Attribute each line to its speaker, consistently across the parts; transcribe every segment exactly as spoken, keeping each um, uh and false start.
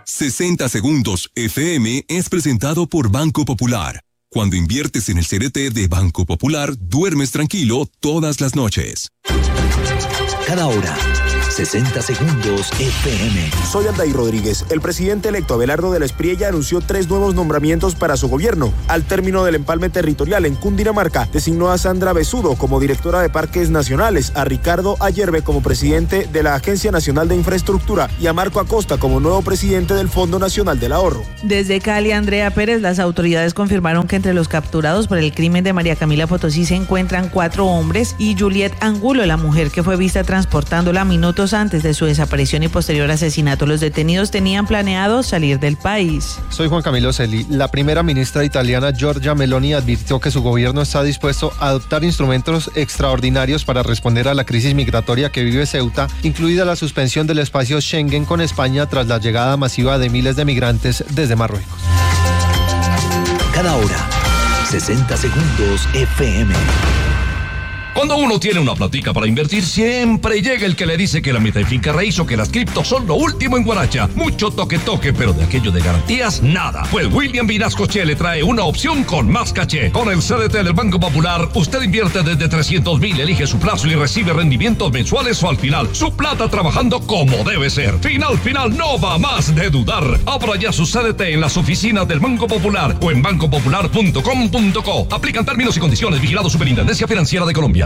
Speaker 1: sesenta Segundos F M es presentado por Banco Popular. Cuando inviertes en el C D T de Banco Popular, duermes tranquilo todas las noches.
Speaker 2: Cada hora, sesenta Segundos F M.
Speaker 3: Soy Aldair Rodríguez. El presidente electo Abelardo de la Espriella anunció tres nuevos nombramientos para su gobierno. Al término del empalme territorial en Cundinamarca, designó a Sandra Besudo como directora de Parques Nacionales, a Ricardo Ayerbe como presidente de la Agencia Nacional de Infraestructura y a Marco Acosta como nuevo presidente del Fondo Nacional del Ahorro.
Speaker 4: Desde Cali, Andrea Pérez, las autoridades confirmaron que entre los capturados por el crimen de María Camila Potosí se encuentran cuatro hombres y Juliet Angulo, la mujer que fue vista transportándola minutos antes de su desaparición y posterior asesinato. Los detenidos tenían planeado salir del país.
Speaker 5: Soy Juan Camilo Celi. La primera ministra italiana Giorgia Meloni advirtió que su gobierno está dispuesto a adoptar instrumentos extraordinarios para responder a la crisis migratoria que vive Ceuta, incluida la suspensión del espacio Schengen con España tras la llegada masiva de miles de migrantes desde Marruecos.
Speaker 2: Cada hora, sesenta Segundos F M.
Speaker 6: Cuando uno tiene una platica para invertir, siempre llega el que le dice que la meta y finca raíz o que las criptos son lo último en guaracha. Mucho toque toque, pero de aquello de garantías, nada. Pues William Vinascoche le trae una opción con más caché. Con el C D T del Banco Popular, usted invierte desde trescientos mil, elige su plazo y recibe rendimientos mensuales o al final. Su plata trabajando como debe ser. Final, final, no va más de dudar. Abra ya su C D T en las oficinas del Banco Popular o en banco popular punto com punto co. Aplican términos y condiciones. Vigilado Superintendencia Financiera de Colombia.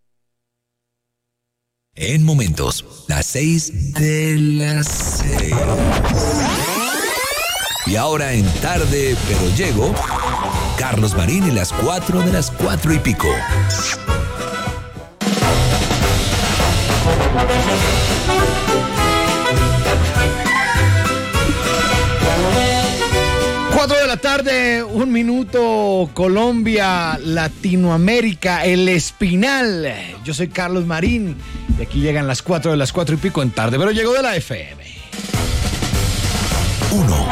Speaker 2: En momentos, las seis de las seis. Y ahora en Tarde Pero Llego, Carlos Marín y las cuatro de las cuatro y pico.
Speaker 7: Cuatro de la tarde, un minuto, Colombia, Latinoamérica, el Espinal. Yo soy Carlos Marín y aquí llegan las cuatro de las cuatro y pico en Tarde Pero Llego de la F M.
Speaker 2: Uno.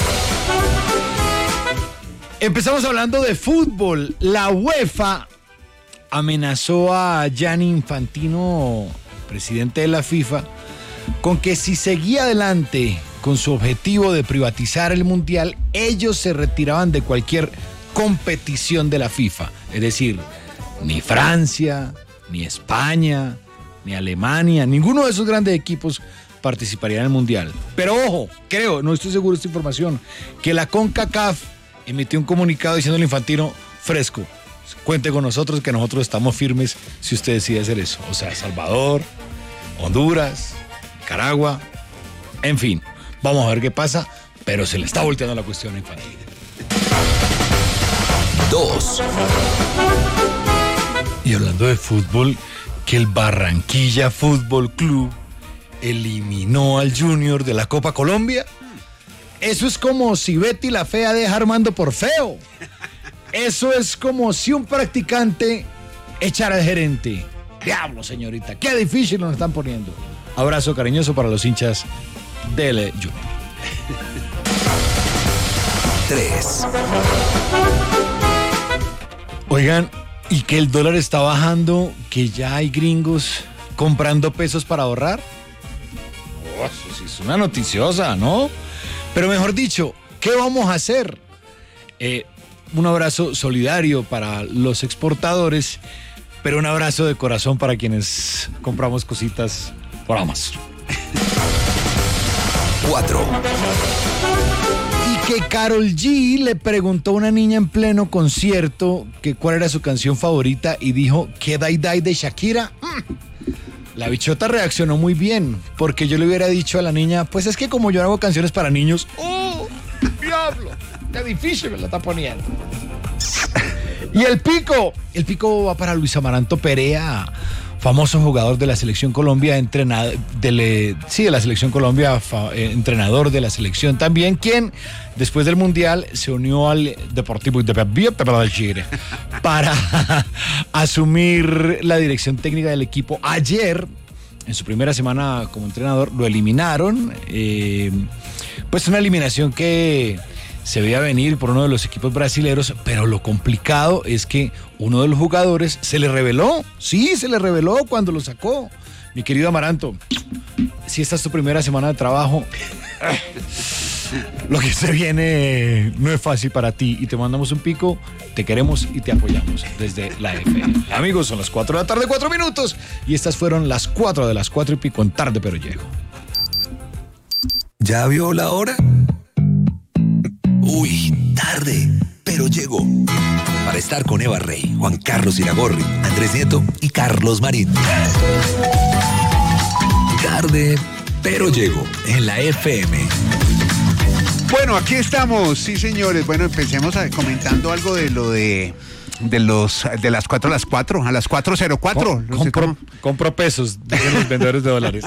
Speaker 7: Empezamos hablando de fútbol. La UEFA amenazó a Gianni Infantino, presidente de la FIFA, con que si seguía adelante con su objetivo de privatizar el Mundial, ellos se retiraban de cualquier competición de la FIFA. Es decir, ni Francia, ni España, ni Alemania, ninguno de esos grandes equipos participaría en el Mundial. Pero ojo, creo, no estoy seguro de esta información, que la CONCACAF emitió un comunicado diciendo al Infantino, fresco, cuente con nosotros que nosotros estamos firmes si usted decide hacer eso. O sea, Salvador, Honduras, Nicaragua, en fin. Vamos a ver qué pasa, pero se le está volteando la cuestión a Infantino.
Speaker 2: Dos.
Speaker 7: Y hablando de fútbol, que el Barranquilla Fútbol Club eliminó al Junior de la Copa Colombia. Eso es como si Betty la Fea deja a Armando por feo. Eso es como si un practicante echara al gerente. Diablo, señorita, qué difícil nos están poniendo. Abrazo cariñoso para los hinchas del Junior.
Speaker 2: Tres.
Speaker 7: Oigan, y que el dólar está bajando, que ya hay gringos comprando pesos para ahorrar. Oh, eso sí es una noticiosa, ¿no? Pero mejor dicho, ¿qué vamos a hacer? Eh, un abrazo solidario para los exportadores, pero un abrazo de corazón para quienes compramos cositas por Amazon.
Speaker 2: Cuatro.
Speaker 7: Y que Karol G le preguntó a una niña en pleno concierto que cuál era su canción favorita y dijo que Dai Dai de Shakira. La bichota reaccionó muy bien, porque yo le hubiera dicho a la niña, pues es que como yo hago canciones para niños, ¡oh, diablo! ¡Qué difícil me la está poniendo! Y el pico, el pico va para Luis Amaranto Perea, famoso jugador de la Selección Colombia, entrenador de, sí, de la Selección Colombia, fa, eh, entrenador de la selección también, quien después del Mundial se unió al Deportivo Independiente del Chile para asumir la dirección técnica del equipo. Ayer, en su primera semana como entrenador, lo eliminaron, eh, pues una eliminación que se veía venir por uno de los equipos brasileños, pero lo complicado es que uno de los jugadores se le reveló, sí, se le reveló cuando lo sacó. Mi querido Amaranto, si esta es tu primera semana de trabajo, Lo que se viene no es fácil para ti y te mandamos un pico, te queremos y te apoyamos desde la F M. Amigos, son las cuatro de la tarde, cuatro minutos, y estas fueron las cuatro de las cuatro y pico en Tarde Pero Llego.
Speaker 2: ¿Ya vio la hora? Uy, tarde, pero llegó. Para estar con Eva Rey, Juan Carlos Iragorri, Andrés Nieto y Carlos Marín. Tarde, pero llego en la F M.
Speaker 8: Bueno, aquí estamos, sí señores. Bueno, empecemos a, comentando algo de lo de de los de las cuatro a las cuatro, a las cuatro cero cuatro.
Speaker 7: Com, compro, compro pesos, dicen los vendedores de dólares.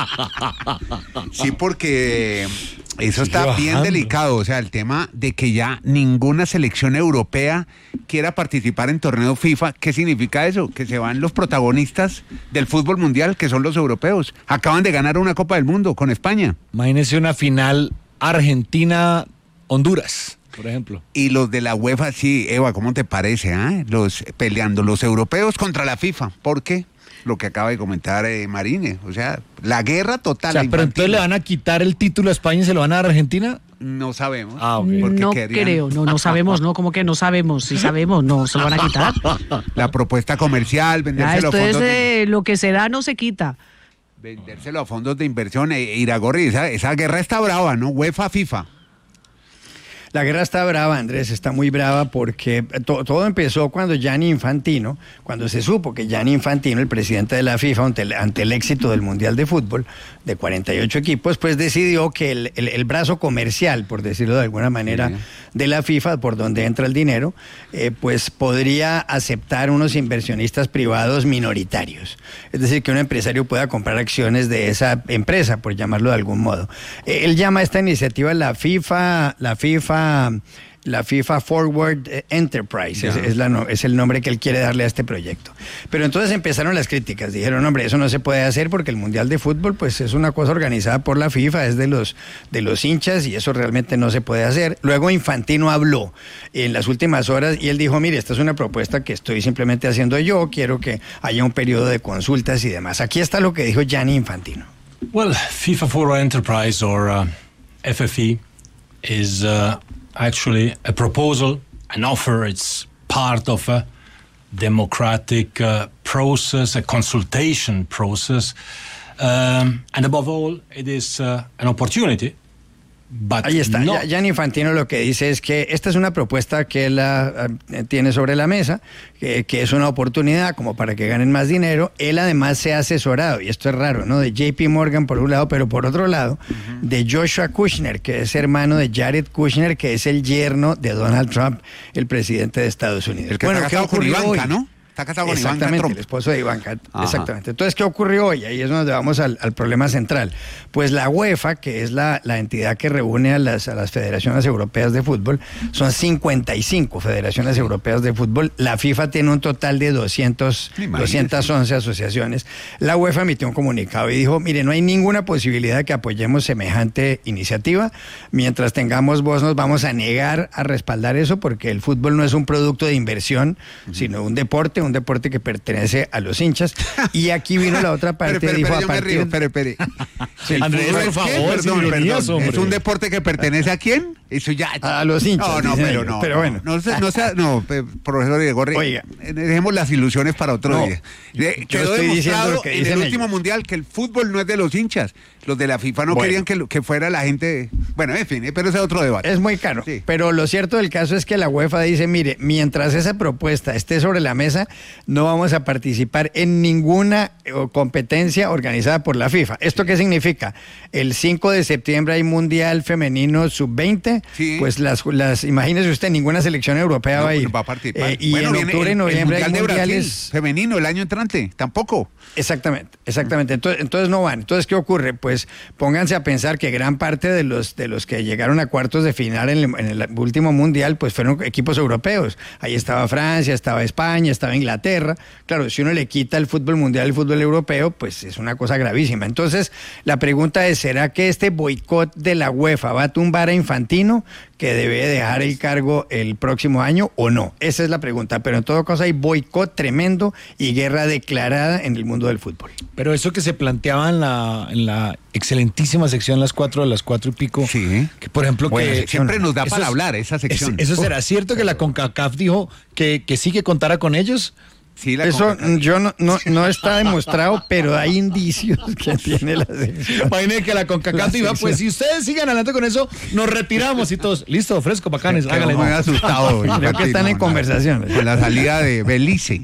Speaker 8: Sí, porque eso está bien delicado, o sea, el tema de que ya ninguna selección europea quiera participar en torneo FIFA. ¿Qué significa eso? Que se van los protagonistas del fútbol mundial, que son los europeos. Acaban de ganar una Copa del Mundo con España.
Speaker 7: Imagínense una final Argentina-Honduras, por ejemplo.
Speaker 8: Y los de la UEFA, sí, Eva, ¿cómo te parece? Eh? Los peleando, los europeos contra la FIFA. ¿Por qué? Lo que acaba de comentar eh, Marine, o sea, la guerra total.
Speaker 7: O sea, pero entonces le van a quitar el título a España y se lo van a dar a Argentina.
Speaker 8: No sabemos.
Speaker 7: Ah, okay.
Speaker 9: No
Speaker 8: querían...
Speaker 9: creo, no, no sabemos, no, como que no sabemos, si sabemos, no, se lo van a quitar.
Speaker 8: La propuesta comercial, vendérselo
Speaker 9: ya, esto
Speaker 8: a fondos
Speaker 9: es,
Speaker 8: de...
Speaker 9: eh, lo que se da no se quita.
Speaker 8: Vendérselo a fondos de inversión. Eh, Iragorri, esa, esa guerra está brava, ¿no? UEFA, FIFA.
Speaker 10: La guerra está brava, Andrés, está muy brava porque to- todo empezó cuando Gianni Infantino, cuando se supo que Gianni Infantino, el presidente de la FIFA, ante el, ante el éxito del Mundial de Fútbol de cuarenta y ocho equipos, pues decidió que el, el, el brazo comercial, por decirlo de alguna manera, sí, de la FIFA, por donde entra el dinero, eh, pues podría aceptar unos inversionistas privados minoritarios. Es decir, que un empresario pueda comprar acciones de esa empresa, por llamarlo de algún modo. Eh, él llama a esta iniciativa la FIFA, la FIFA la FIFA Forward Enterprise, es, es, la, es el nombre que él quiere darle a este proyecto. Pero entonces empezaron las críticas, dijeron, hombre, eso no se puede hacer porque el Mundial de Fútbol pues es una cosa organizada por la FIFA, es de los, de los hinchas y eso realmente no se puede hacer. Luego Infantino habló en las últimas horas y él dijo, mire, esta es una propuesta que estoy simplemente haciendo yo, quiero que haya un periodo de consultas y demás. Aquí está lo que dijo Gianni Infantino.
Speaker 11: Well, FIFA Forward Enterprise or uh, F F E is uh, actually a proposal, an offer. It's part of a democratic uh, process, a consultation process, um, and above all, it is uh, an opportunity. But
Speaker 10: ahí está,
Speaker 11: no.
Speaker 10: Gianni Infantino lo que dice es que esta es una propuesta que él uh, tiene sobre la mesa, que, que es una oportunidad como para que ganen más dinero. Él además se ha asesorado, y esto es raro, ¿no? De J P Morgan por un lado, pero por otro lado, uh-huh. de Joshua Kushner, que es hermano de Jared Kushner, que es el yerno de Donald Trump, el presidente de Estados Unidos.
Speaker 8: El que bueno, está casado con Ivanka, ¿no? Está casado con Ivanka
Speaker 10: Exactamente,
Speaker 8: Trump.
Speaker 10: El esposo de Ivanka. Ajá. Exactamente. Entonces, ¿qué ocurrió hoy? Ahí es donde vamos al, al problema central. Pues la UEFA, que es la, la entidad que reúne a las, a las federaciones europeas de fútbol, son cincuenta y cinco federaciones sí. europeas de fútbol. La FIFA tiene un total de doscientas once asociaciones. La UEFA emitió un comunicado y dijo, mire, no hay ninguna posibilidad de que apoyemos semejante iniciativa. Mientras tengamos voz, nos vamos a negar a respaldar eso porque el fútbol no es un producto de inversión, uh-huh. sino un deporte, un deporte que pertenece a los hinchas. Y aquí vino la otra parte.
Speaker 8: Pero, pero,
Speaker 10: dijo,
Speaker 8: pero, yo
Speaker 10: a partir...
Speaker 8: me río, espere, espere.
Speaker 10: Sí,
Speaker 7: Andrés, por favor,
Speaker 8: perdón,
Speaker 7: ironías,
Speaker 8: perdón. ¿Es un deporte que pertenece a quién? Eso ya.
Speaker 10: A los hinchas.
Speaker 8: No, no, pero no.
Speaker 10: Pero bueno.
Speaker 8: No, no, no, sea, no profesor Igor,
Speaker 10: oiga,
Speaker 8: dejemos las ilusiones para otro
Speaker 10: no,
Speaker 8: día.
Speaker 10: De,
Speaker 8: quedó demostrado
Speaker 10: que
Speaker 8: en el último
Speaker 10: ellos.
Speaker 8: mundial que el fútbol no es de los hinchas. Los de la FIFA no bueno. querían que, que fuera la gente. Bueno, en fin, pero ese es otro debate.
Speaker 10: Es muy caro. Sí. Pero lo cierto del caso es que la UEFA dice, mire, mientras esa propuesta esté sobre la mesa, no vamos a participar en ninguna competencia organizada por la FIFA. ¿Esto qué significa? El cinco de septiembre hay Mundial Femenino sub veinte, sí. pues las, las, imagínese usted, ninguna selección europea
Speaker 8: no,
Speaker 10: va a ir.
Speaker 8: Va a participar.
Speaker 10: Eh, y bueno, en octubre, el, noviembre
Speaker 8: el
Speaker 10: hay
Speaker 8: mundial
Speaker 10: mundiales
Speaker 8: de Brasil, femenino el año entrante, tampoco.
Speaker 10: Exactamente, exactamente. Entonces, entonces no van. Entonces, ¿qué ocurre? Pues pónganse a pensar que gran parte de los de los que llegaron a cuartos de final en el, en el último mundial, pues fueron equipos europeos. Ahí estaba Francia, estaba España, estaba Inglaterra. Claro, si uno le quita el fútbol mundial al fútbol europeo, pues es una cosa gravísima. Entonces, la pregunta es, ¿será que este boicot de la UEFA va a tumbar a Infantino, que debe dejar el cargo el próximo año, o no? Esa es la pregunta. Pero en todo caso hay boicot tremendo y guerra declarada en el mundo del fútbol.
Speaker 7: Pero eso que se planteaba en la, en la excelentísima sección Las Cuatro, a las cuatro y pico,
Speaker 8: sí.
Speaker 7: que por ejemplo
Speaker 8: bueno,
Speaker 7: que
Speaker 8: siempre nos da para
Speaker 7: es,
Speaker 8: hablar esa sección.
Speaker 7: Es, ¿Eso será cierto que la CONCACAF dijo que, que sí que contara con ellos?
Speaker 8: Sí, la
Speaker 10: Eso yo no, no, no está demostrado, pero hay indicios que tiene la sección.
Speaker 7: Imagínate que la CONCACAF diga, pues si ustedes sigan adelante con eso, nos retiramos y todos, listo, fresco, bacanes,
Speaker 8: que
Speaker 7: háganle.
Speaker 8: Me he asustado.
Speaker 10: Creo que están en no, conversación.
Speaker 8: Con la salida de Belice.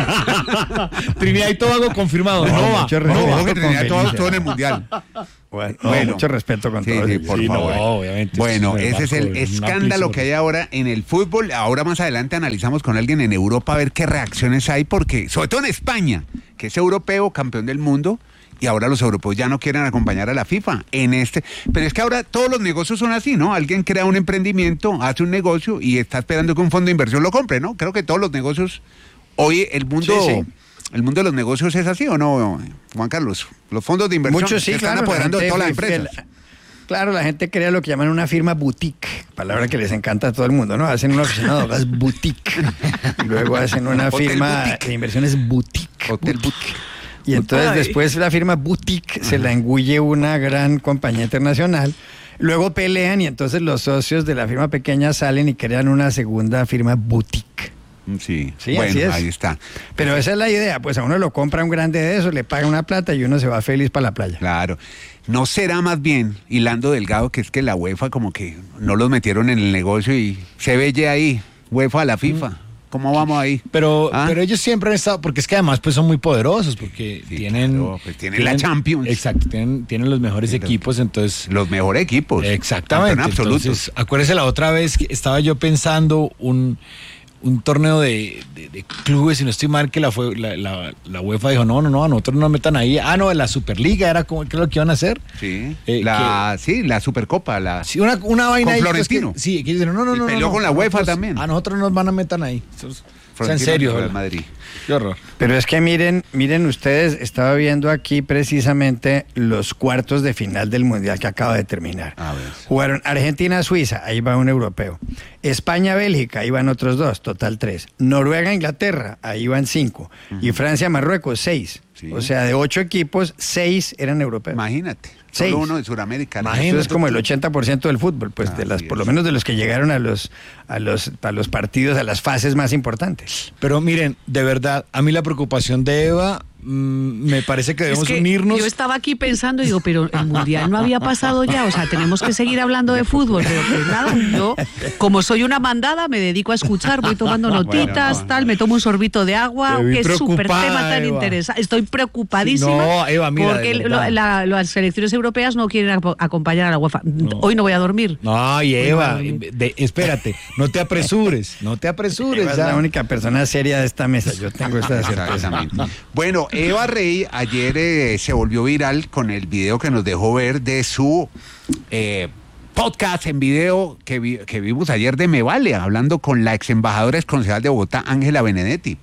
Speaker 7: Trinidad y Tobago confirmado. No, no va.
Speaker 10: Mucho
Speaker 7: no
Speaker 10: respeto
Speaker 7: va.
Speaker 10: con
Speaker 8: Trinidad y Tobago estuvo en el Mundial.
Speaker 10: Bueno,
Speaker 8: bueno,
Speaker 10: mucho respeto con
Speaker 8: sí,
Speaker 10: todo.
Speaker 8: Sí, por
Speaker 7: sí,
Speaker 8: favor.
Speaker 7: No, obviamente.
Speaker 8: Bueno,
Speaker 7: es
Speaker 8: ese es el
Speaker 7: barco,
Speaker 8: escándalo que hay ahora en el fútbol. Ahora más adelante analizamos con alguien en Europa a ver qué reacciones hay, porque, sobre todo en España, que es europeo, campeón del mundo, y ahora los europeos ya no quieren acompañar a la FIFA en este. Pero es que ahora todos los negocios son así, ¿no? Alguien crea un emprendimiento, hace un negocio y está esperando que un fondo de inversión lo compre, ¿no? Creo que todos los negocios, hoy el mundo... Sí, sí. ¿El mundo de los negocios es así o no, Juan Carlos? Los fondos de inversión
Speaker 10: Muchos sí,
Speaker 8: se están
Speaker 10: claro,
Speaker 8: apoderando de todas las empresas.
Speaker 10: La, claro, la gente crea lo que llaman una firma boutique, palabra que les encanta a todo el mundo, ¿no? Hacen una oficina de abogados boutique, y luego hacen una
Speaker 8: Hotel
Speaker 10: firma
Speaker 8: boutique.
Speaker 10: de inversiones boutique.
Speaker 8: Hotel
Speaker 10: boutique.
Speaker 8: boutique.
Speaker 10: Y entonces
Speaker 8: Ay.
Speaker 10: después la firma boutique se la engulle una gran compañía internacional. Luego pelean y entonces los socios de la firma pequeña salen y crean una segunda firma boutique.
Speaker 8: Sí,
Speaker 10: sí,
Speaker 8: bueno,
Speaker 10: así es.
Speaker 8: ahí está.
Speaker 10: Pero esa es la idea, pues a uno lo compra un grande de eso, le paga una plata y uno se va feliz para la playa.
Speaker 8: Claro. ¿No será más bien, hilando delgado, que es que la UEFA como que no los metieron en el negocio y se ve ya ahí, UEFA a la FIFA? Mm. ¿Cómo vamos ahí?
Speaker 7: Pero,
Speaker 8: ¿Ah?
Speaker 7: pero ellos siempre han estado, porque es que además pues son muy poderosos, porque
Speaker 8: sí,
Speaker 7: tienen,
Speaker 8: claro, pues tienen... Tienen la Champions.
Speaker 7: Exacto, tienen, tienen los mejores sí, equipos, entonces...
Speaker 8: Los mejores equipos.
Speaker 7: Exactamente. Entonces, acuérdese la otra vez que estaba yo pensando un... un torneo de, de, de clubes, si no estoy mal, que la, fue, la, la, la UEFA dijo, no, no, no, a nosotros no nos metan ahí. Ah, no, la Superliga era como, ¿qué es lo que iban a hacer?
Speaker 8: Sí,
Speaker 7: eh,
Speaker 8: la,
Speaker 7: que,
Speaker 8: sí, la Supercopa. La,
Speaker 7: sí, una, una vaina
Speaker 8: con
Speaker 7: ahí.
Speaker 8: Florentino.
Speaker 7: Que, sí, que dicen, no, no, no.
Speaker 8: Peleó
Speaker 7: no,
Speaker 8: con
Speaker 7: no,
Speaker 8: la UEFA
Speaker 7: nosotros,
Speaker 8: también.
Speaker 7: A nosotros nos van a meter ahí. O sea, en serio.
Speaker 8: Real Madrid.
Speaker 7: Qué horror.
Speaker 10: Pero es que miren, miren ustedes, estaba viendo aquí precisamente los cuartos de final del Mundial que acaba de terminar.
Speaker 8: A ver.
Speaker 10: Jugaron Argentina-Suiza, ahí va un europeo. España-Bélgica, ahí van otros dos, total tres. Noruega-Inglaterra, ahí van cinco. Uh-huh. Y Francia-Marruecos, seis. Sí. O sea, de ocho equipos, seis eran europeos.
Speaker 8: Imagínate.
Speaker 10: Seis.
Speaker 8: Solo uno de Sudamérica.
Speaker 10: Eso es como el ochenta por ciento del fútbol, pues, ah, de las, por lo menos de los que llegaron a los, a los, a los partidos, a las fases más importantes.
Speaker 7: Pero miren, de verdad, a mí la preocupación de Eva mmm, me parece que debemos
Speaker 9: es que
Speaker 7: unirnos.
Speaker 9: Yo estaba aquí pensando y digo, pero el Mundial no había pasado ya, o sea, tenemos que seguir hablando de fútbol, pero pues nada, yo, como soy una mandada, me dedico a escuchar, voy tomando notitas, bueno, no, tal, no. me tomo un sorbito de agua, qué súper tema tan interesante. Estoy preocupadísima sí, no, Eva, mira, porque lo, la, las selecciones europeas no quieren acompañar a la UEFA. No. Hoy no voy a dormir.
Speaker 7: No, y Eva, de, espérate, no te apresures, no te apresures.
Speaker 10: Eva es la única persona seria de esta mesa, yo tengo esta certeza.
Speaker 8: Bueno, Eva Rey ayer eh, se volvió viral con el video que nos dejó ver de su eh, podcast en video que, vi, que vimos ayer de Me Vale, hablando con la ex embajadora exconcejal de Bogotá, Ángela Benedetti.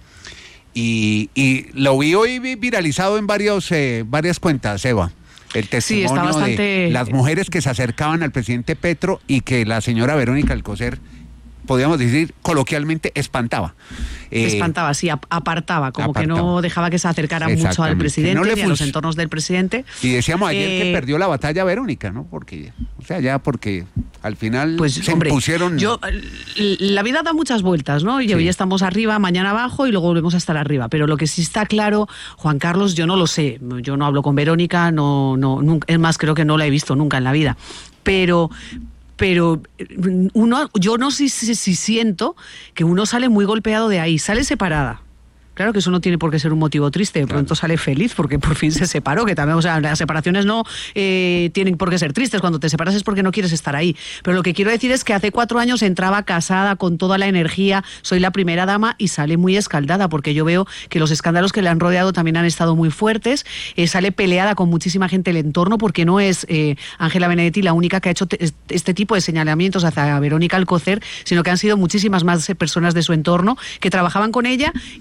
Speaker 8: Y, y lo vi hoy viralizado en varios, eh, varias cuentas, Eva. El testimonio
Speaker 9: sí, está bastante...
Speaker 8: de las mujeres que se acercaban al presidente Petro y que la señora Verónica Alcocer, podríamos decir coloquialmente, espantaba.
Speaker 9: Eh, espantaba, sí, apartaba, como apartaba. Que no dejaba que se acercara mucho al presidente no ni a los entornos del presidente.
Speaker 8: Y decíamos ayer eh, que perdió la batalla Verónica, ¿no? Porque, o sea, ya porque al final
Speaker 9: pues,
Speaker 8: se
Speaker 9: hombre,
Speaker 8: impusieron...
Speaker 9: Yo, la vida da muchas vueltas, ¿no? Y sí. Hoy estamos arriba, mañana abajo y luego volvemos a estar arriba. Pero lo que sí está claro, Juan Carlos, yo no lo sé. Yo no hablo con Verónica, no, no, nunca, es más, creo que no la he visto nunca en la vida. Pero... pero uno, yo no sé si, si siento que uno sale muy golpeado de ahí, sale separada. Claro que eso no tiene por qué ser un motivo triste, de pronto claro. Sale feliz porque por fin se separó, que también, o sea, las separaciones no eh, tienen por qué ser tristes, cuando te separas es porque no quieres estar ahí. Pero lo que quiero decir es que hace cuatro años entraba casada con toda la energía, soy la primera dama y sale muy escaldada porque yo veo que los escándalos que le han rodeado también han estado muy fuertes, eh, sale peleada con muchísima gente del entorno porque no es Ángela eh, Benedetti la única que ha hecho te, este tipo de señalamientos hacia Verónica Alcocer, sino que han sido muchísimas más personas de su entorno que trabajaban con ella y que luego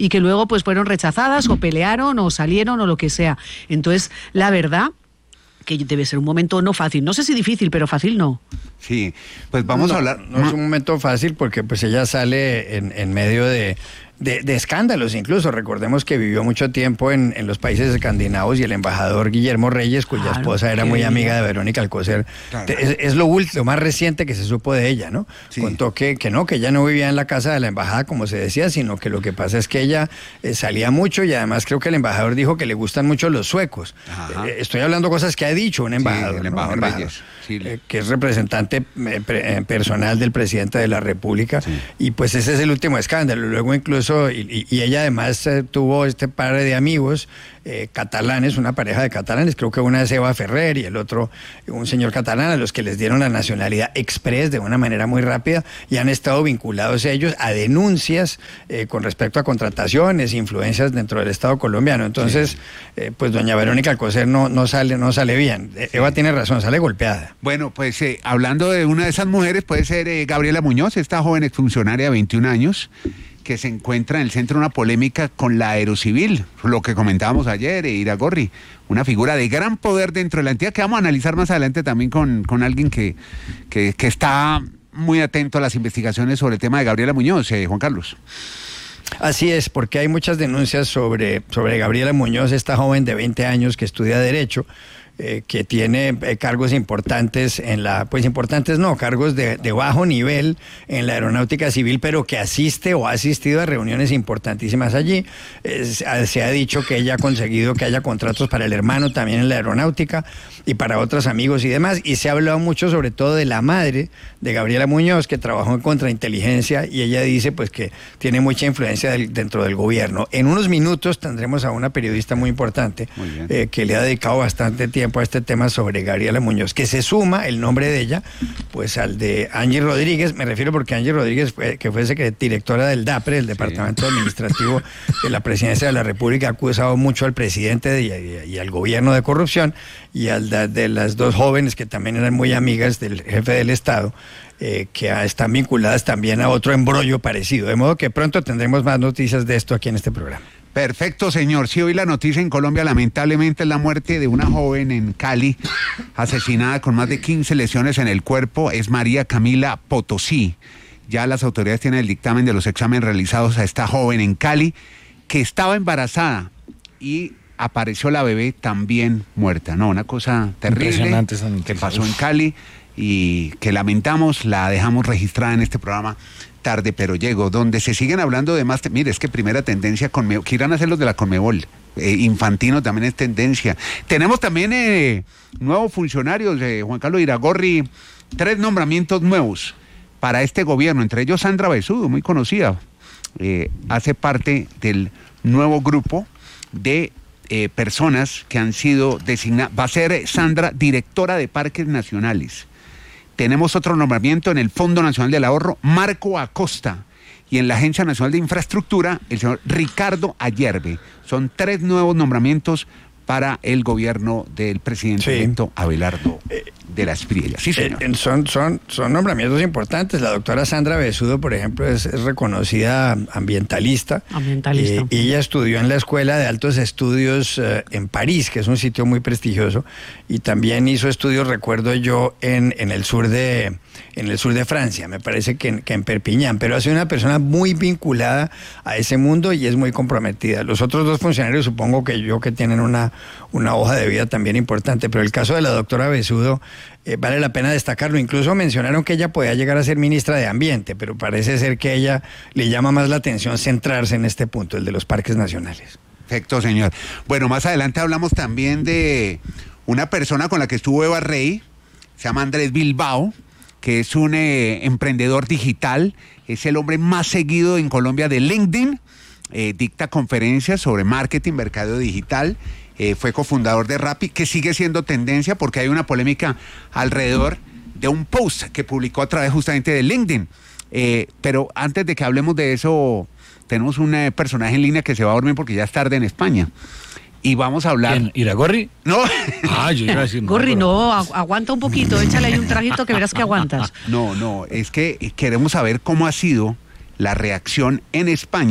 Speaker 9: luego pues fueron rechazadas o pelearon o salieron o lo que sea. Entonces, la verdad que debe ser un momento no fácil, no sé si difícil, pero fácil no.
Speaker 8: Sí, pues vamos
Speaker 10: no,
Speaker 8: a hablar.
Speaker 10: No es un momento fácil porque pues ella sale en, en medio de, de, de escándalos, incluso recordemos que vivió mucho tiempo en, en los países escandinavos y el embajador Guillermo Reyes, cuya claro, esposa era muy bien. amiga de Verónica Alcocer, claro. es, es lo, lo más reciente que se supo de ella, ¿no? Sí. Contó que, que no, que ella no vivía en la casa de la embajada como se decía, sino que lo que pasa es que ella eh, salía mucho y además creo que el embajador dijo que le gustan mucho los suecos. Eh, estoy hablando cosas que ha dicho un embajador, sí, el embajador, ¿no? embajador Reyes, sí. eh, que es representante eh, pre, eh, personal del presidente de la República, sí. y pues ese es el último escándalo. Luego incluso, y, y ella además eh, tuvo este par de amigos eh, catalanes, una pareja de catalanes, creo que una es Eva Ferrer y el otro un señor catalán, a los que les dieron la nacionalidad express de una manera muy rápida y han estado vinculados ellos a denuncias eh, con respecto a contrataciones, influencias dentro del Estado colombiano. Entonces, sí. eh, pues doña Verónica Alcocer no, no, sale, no sale bien. Sí. Eva tiene razón, sale golpeada.
Speaker 8: Bueno, pues eh, hablando de una de esas mujeres, puede ser eh, Gabriela Muñoz, esta joven exfuncionaria de veintiún años, que se encuentra en el centro de una polémica con la Aerocivil, lo que comentábamos ayer, Iragorri, una figura de gran poder dentro de la entidad, que vamos a analizar más adelante también con, con alguien que, que, que está muy atento a las investigaciones sobre el tema de Gabriela Muñoz, eh, Juan Carlos.
Speaker 10: Así es, porque hay muchas denuncias sobre, sobre Gabriela Muñoz, esta joven de veinte años que estudia Derecho, Eh, que tiene eh, cargos importantes en la, pues importantes no, cargos de, de bajo nivel en la aeronáutica civil, pero que asiste o ha asistido a reuniones importantísimas allí. Eh, se ha dicho que ella ha conseguido que haya contratos para el hermano también en la aeronáutica y para otros amigos y demás, y se ha hablado mucho sobre todo de la madre de Gabriela Muñoz, que trabajó en contrainteligencia, y ella dice pues que tiene mucha influencia del, dentro del gobierno. En unos minutos tendremos a una periodista muy importante muy eh, que le ha dedicado bastante tiempo a este tema sobre Gabriela Muñoz, que se suma el nombre de ella pues al de Angie Rodríguez. Me refiero porque Angie Rodríguez, fue, que fue directora del DAPRE, el Departamento sí. Administrativo de la Presidencia de la República, ha acusado mucho al presidente de, y, y al gobierno de corrupción, y al de, de las dos jóvenes que también eran muy amigas del jefe del Estado, eh, que están vinculadas también a otro embrollo parecido. De modo que pronto tendremos más noticias de esto aquí en este programa.
Speaker 8: Perfecto, señor. Sí, hoy la noticia en Colombia lamentablemente es la muerte de una joven en Cali, asesinada con más de quince lesiones en el cuerpo. Es María Camila Potosí. Ya las autoridades tienen el dictamen de los exámenes realizados a esta joven en Cali, que estaba embarazada y apareció la bebé también muerta. No, una cosa terrible que pasó en Cali y que lamentamos, la dejamos registrada en este programa tarde, pero llego, donde se siguen hablando de más. Te- Mire, es que primera tendencia, Conmebol, que irán a hacer los de la Conmebol. Eh, Infantino también es tendencia. Tenemos también eh, nuevos funcionarios, eh, Juan Carlos Iragorri, tres nombramientos nuevos para este gobierno, entre ellos Sandra Besudo, muy conocida, eh, hace parte del nuevo grupo de eh, personas que han sido designadas. Va a ser Sandra directora de Parques Nacionales. Tenemos otro nombramiento en el Fondo Nacional del Ahorro, Marco Acosta, y en la Agencia Nacional de Infraestructura, el señor Ricardo Ayerbe. Son tres nuevos nombramientos para el gobierno del presidente sí. electo Abelardo de la Espriella. Sí, señor.
Speaker 10: Eh, son, son, son nombramientos importantes. La doctora Sandra Besudo, por ejemplo, es, es reconocida ambientalista.
Speaker 9: Ambientalista.
Speaker 10: Eh, y ella estudió en la Escuela de Altos Estudios eh, en París, que es un sitio muy prestigioso, y también hizo estudios, recuerdo yo, en, en el sur de en el sur de Francia, me parece que en, que en Perpiñán, pero ha sido una persona muy vinculada a ese mundo y es muy comprometida. Los otros dos funcionarios, supongo que yo, que tienen una, una hoja de vida también importante, pero el caso de la doctora Besudo eh, vale la pena destacarlo. Incluso mencionaron que ella podía llegar a ser ministra de Ambiente, pero parece ser que a ella le llama más la atención centrarse en este punto, el de los parques nacionales.
Speaker 8: Perfecto, señor. Bueno, más adelante hablamos también de una persona con la que estuvo Eva Rey, se llama Andrés Bilbao, que es un eh, emprendedor digital, es el hombre más seguido en Colombia de LinkedIn, eh, dicta conferencias sobre marketing, mercado digital, eh, fue cofundador de Rappi, que sigue siendo tendencia porque hay una polémica alrededor de un post que publicó a través justamente de LinkedIn. Eh, pero antes de que hablemos de eso, tenemos un eh, personaje en línea que se va a dormir porque ya es tarde en España. Y vamos a hablar...
Speaker 7: ¿Quién? ¿Iragorri?
Speaker 8: No.
Speaker 7: Ah, yo iba a decir...
Speaker 9: Gorri, no, agu- aguanta un poquito, échale ahí un traguito que verás que aguantas.
Speaker 8: No, no, es que queremos saber cómo ha sido la reacción en España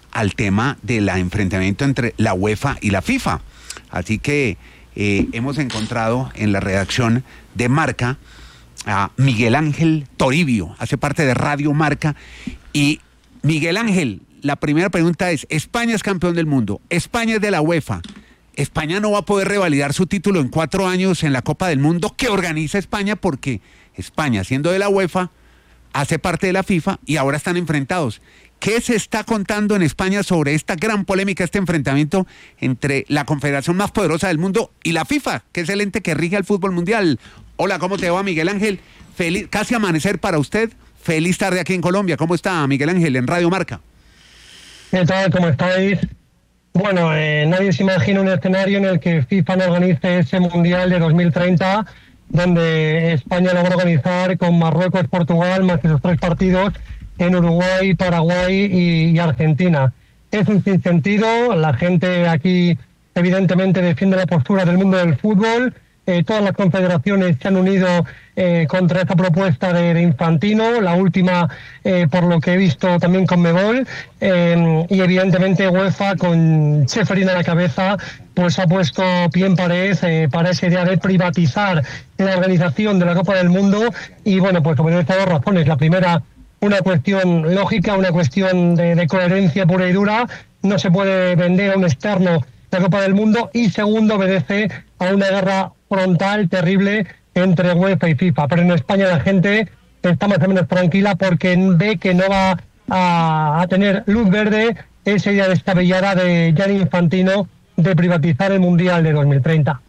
Speaker 8: al tema del enfrentamiento entre la UEFA y la FIFA. Así que eh, hemos encontrado en la redacción de Marca a Miguel Ángel Toribio, hace parte de Radio Marca. Y Miguel Ángel, la primera pregunta es, España es campeón del mundo, España es de la UEFA, España no va a poder revalidar su título en cuatro años en la Copa del Mundo que organiza España, porque España, siendo de la UEFA, hace parte de la FIFA y ahora están enfrentados. ¿Qué se está contando en España sobre esta gran polémica, este enfrentamiento entre la confederación más poderosa del mundo y la FIFA, que es el ente que rige al fútbol mundial? Hola, ¿cómo te va, Miguel Ángel? Feliz, casi amanecer para usted. Feliz tarde aquí en Colombia. ¿Cómo está, Miguel Ángel, en Radio Marca?
Speaker 12: ¿Qué tal? ¿Cómo estáis? Bueno, eh, nadie se imagina un escenario en el que FIFA no organice ese Mundial de dos mil treinta, donde España lo va a organizar con Marruecos, Portugal, más esos tres partidos en Uruguay, Paraguay y, y Argentina. Es un sinsentido, la gente aquí evidentemente defiende la postura del mundo del fútbol, eh, todas las confederaciones se han unido eh, contra esta propuesta de, de Infantino, la última, eh, por lo que he visto, también con Mebol, eh, y evidentemente UEFA, con Ceferin a la cabeza, pues ha puesto pie en pared eh, para esa idea de privatizar la organización de la Copa del Mundo, y bueno, pues obedece a dos razones. La primera, una cuestión lógica, una cuestión de, de coherencia pura y dura. No se puede vender a un externo la Copa del Mundo. Y segundo, obedece a una guerra frontal terrible entre UEFA y FIFA. Pero en España la gente está más o menos tranquila porque ve que no va a, a tener luz verde esa idea descabellada de Gianni Infantino de privatizar el Mundial de dos mil treinta.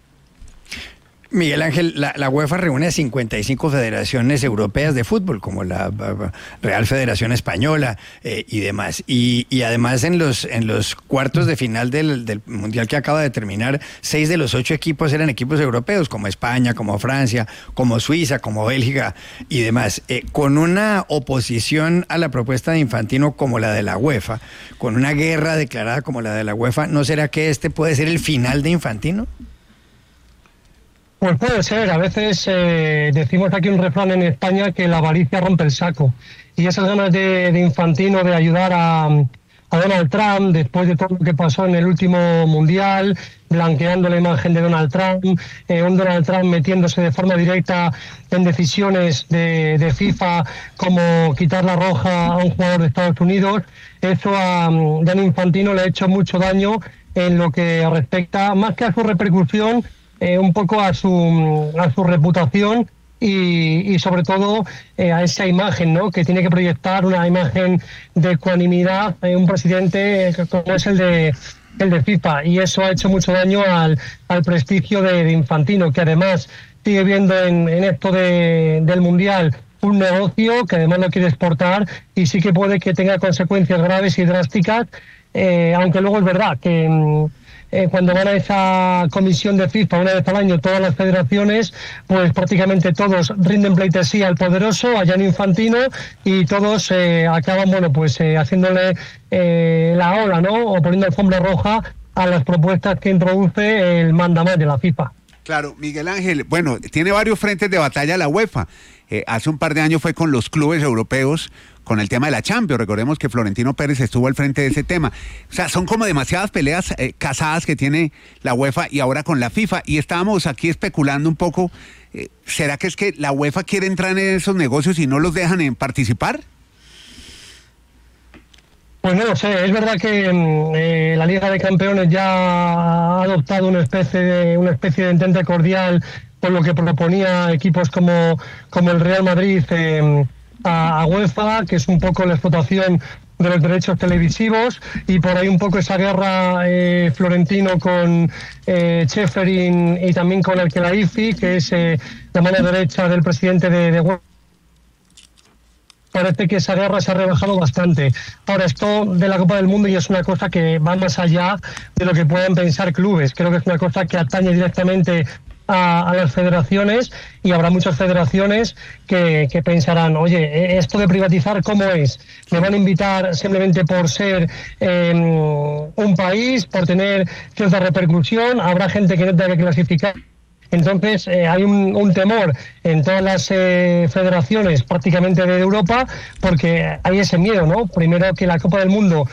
Speaker 10: Miguel Ángel, la, la UEFA reúne a cincuenta y cinco federaciones europeas de fútbol, como la Real Federación Española eh, y demás. Y, y además en los, en los cuartos de final del, del Mundial que acaba de terminar, seis de los ocho equipos eran equipos europeos, como España, como Francia, como Suiza, como Bélgica y demás. Eh, con una oposición a la propuesta de Infantino como la de la UEFA, con una guerra declarada como la de la UEFA, ¿no será que este puede ser el final de Infantino?
Speaker 12: Pues puede ser. A veces eh, decimos aquí un refrán en España que la avaricia rompe el saco. Y esas ganas de, de Infantino de ayudar a, a Donald Trump, después de todo lo que pasó en el último Mundial, blanqueando la imagen de Donald Trump, eh, un Donald Trump metiéndose de forma directa en decisiones de, de FIFA, como quitar la roja a un jugador de Estados Unidos, eso a um, Gianni Infantino le ha hecho mucho daño en lo que respecta, más que a su repercusión, Eh, un poco a su a su reputación y, y sobre todo eh, a esa imagen, ¿no?, que tiene que proyectar, una imagen de ecuanimidad, eh, un presidente eh, como es el de el de FIFA, y eso ha hecho mucho daño al, al prestigio de, de Infantino, que además sigue viendo en, en esto de, del Mundial un negocio que además lo quiere exportar, y sí que puede que tenga consecuencias graves y drásticas, eh, aunque luego es verdad que Eh, cuando van a esa comisión de FIFA una vez al año todas las federaciones, pues prácticamente todos rinden pleitesía al poderoso, a Gianni Infantino, y todos eh, acaban, bueno, pues eh, haciéndole eh, la ola, ¿no?, o poniendo alfombra roja a las propuestas que introduce el mandamás de la FIFA.
Speaker 8: Claro, Miguel Ángel, bueno, tiene varios frentes de batalla la UEFA. Eh, hace un par de años fue con los clubes europeos, con el tema de la Champions. Recordemos que Florentino Pérez estuvo al frente de ese tema. O sea, son como demasiadas peleas eh, casadas que tiene la UEFA y ahora con la FIFA. Y estábamos aquí especulando un poco, eh, ¿será que es que la UEFA quiere entrar en esos negocios y no los dejan en participar?
Speaker 12: Pues no lo sé, es verdad que eh, la Liga de Campeones ya ha adoptado una especie de una especie de entente cordial por lo que proponía equipos como, como el Real Madrid eh, a, a UEFA, que es un poco la explotación de los derechos televisivos, y por ahí un poco esa guerra eh, Florentino con eh, Ceferin y también con el Khelaifi, que es eh, la mano derecha del presidente de, de UEFA. Parece que esa guerra se ha rebajado bastante. Ahora, esto de la Copa del Mundo ya es una cosa que va más allá de lo que puedan pensar clubes. Creo que es una cosa que atañe directamente a, a las federaciones, y habrá muchas federaciones que, que pensarán, oye, esto de privatizar, ¿cómo es? ¿Me van a invitar simplemente por ser eh, un país, por tener cierta repercusión? ¿Habrá gente que no tenga que clasificar? Entonces eh, hay un, un temor en todas las eh, federaciones prácticamente de Europa, porque hay ese miedo, ¿no? Primero, que la Copa del Mundo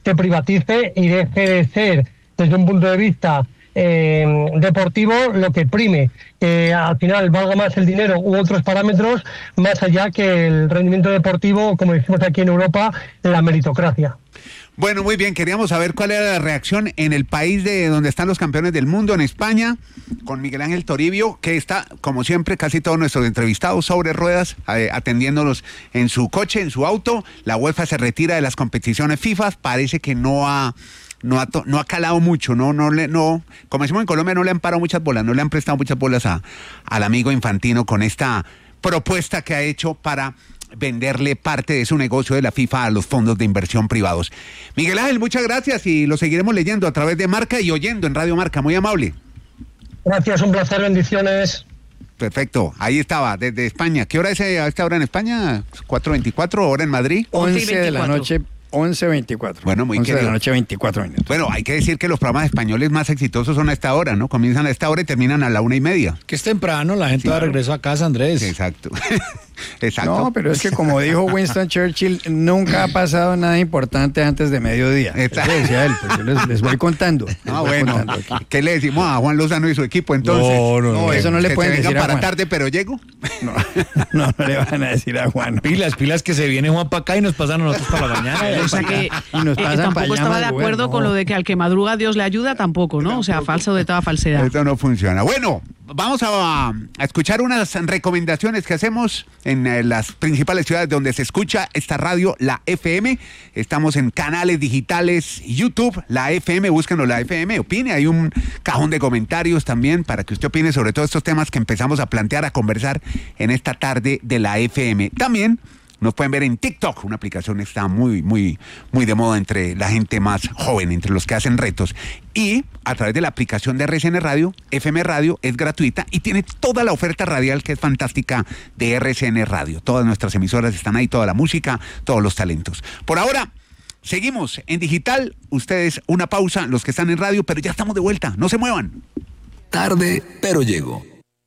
Speaker 12: se privatice y deje de ser, desde un punto de vista eh, deportivo, lo que prime, que al final valga más el dinero u otros parámetros, más allá que el rendimiento deportivo, como decimos aquí en Europa, la meritocracia.
Speaker 8: Bueno, muy bien, queríamos saber cuál era la reacción en el país de donde están los campeones del mundo, en España, con Miguel Ángel Toribio, que está, como siempre, casi todos nuestros entrevistados sobre ruedas, eh, atendiéndolos en su coche, en su auto. La UEFA se retira de las competiciones FIFA, parece que no ha... No ha, to, no ha calado mucho, no, no le, no, como decimos en Colombia, no le han parado muchas bolas, no le han prestado muchas bolas a, al amigo Infantino con esta propuesta que ha hecho para venderle parte de su negocio de la FIFA a los fondos de inversión privados. Miguel Ángel, muchas gracias y lo seguiremos leyendo a través de Marca y oyendo en Radio Marca, muy amable.
Speaker 12: Gracias, un placer, bendiciones.
Speaker 8: Perfecto, ahí estaba, desde España. ¿Qué hora es a esta hora en España? ¿cuatro veinticuatro, hora en Madrid?
Speaker 10: once de la noche. once veinticuatro.
Speaker 8: Bueno, muy
Speaker 10: once
Speaker 8: querido.
Speaker 10: de la noche, veinticuatro minutos.
Speaker 8: Bueno, hay que decir que los programas españoles más exitosos son a esta hora, ¿no? Comienzan a esta hora y terminan a la una y media.
Speaker 7: Que es temprano, la gente sí, va de regreso a casa, Andrés.
Speaker 8: Exacto. Exacto.
Speaker 10: No, pero es que como dijo Winston Churchill, nunca ha pasado nada importante antes de mediodía. Exacto. Eso decía él, pues yo les, les voy contando. Les
Speaker 8: ah,
Speaker 10: voy
Speaker 8: bueno.
Speaker 10: contando
Speaker 8: ¿Qué le decimos a Juan Lozano y su equipo entonces?
Speaker 10: No, no, no. no eso no le
Speaker 8: que
Speaker 10: pueden
Speaker 8: se
Speaker 10: decir a
Speaker 8: para
Speaker 10: Juan.
Speaker 8: tarde, pero llego.
Speaker 10: No, no, no le van a decir a Juan.
Speaker 7: Pilas, pilas que se viene Juan para acá y nos pasan a nosotros para la mañana.
Speaker 9: O sea que y nos pasan eh, tampoco estaba de acuerdo no. con lo de que al que madruga Dios le ayuda, tampoco, ¿no? Tampoco. O sea, falso de toda falsedad.
Speaker 8: Esto no funciona. Bueno, vamos a, a escuchar unas recomendaciones que hacemos en eh, las principales ciudades donde se escucha esta radio, la F M. Estamos en canales digitales, YouTube, la F M, búsquenos la F M, opine. Hay un cajón de comentarios también para que usted opine sobre todos estos temas que empezamos a plantear, a conversar en esta tarde de la F M. También nos pueden ver en TikTok, una aplicación que está muy, muy, muy de moda entre la gente más joven, entre los que hacen retos. Y a través de la aplicación de R C N Radio, F M Radio, es gratuita y tiene toda la oferta radial que es fantástica de R C N Radio. Todas nuestras emisoras están ahí, toda la música, todos los talentos. Por ahora, seguimos en digital. Ustedes, una pausa, los que están en radio, pero ya estamos de vuelta. No se muevan.
Speaker 2: Tarde, pero llego.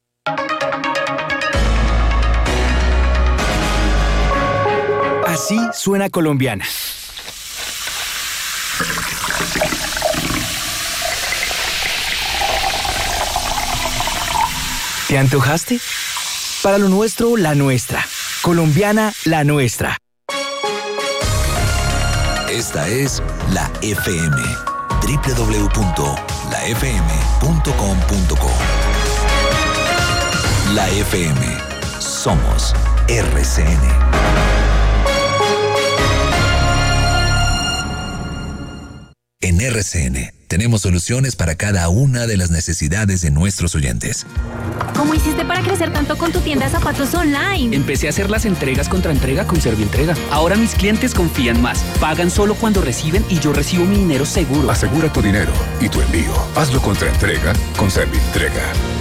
Speaker 13: Así suena Colombiana. ¿Te antojaste? Para lo nuestro, la nuestra. Colombiana, la nuestra.
Speaker 2: Esta es la F M. doble u doble u doble u punto la f m punto com punto co. La F M. Somos R C N. En R C N tenemos soluciones para cada una de las necesidades de nuestros oyentes.
Speaker 14: ¿Cómo hiciste para crecer tanto con tu tienda de zapatos online?
Speaker 15: Empecé a hacer las entregas contra entrega con Servientrega. Ahora mis clientes confían más. Pagan solo cuando reciben y yo recibo mi dinero seguro.
Speaker 16: Asegura tu dinero y tu envío. Hazlo contra entrega con Servientrega.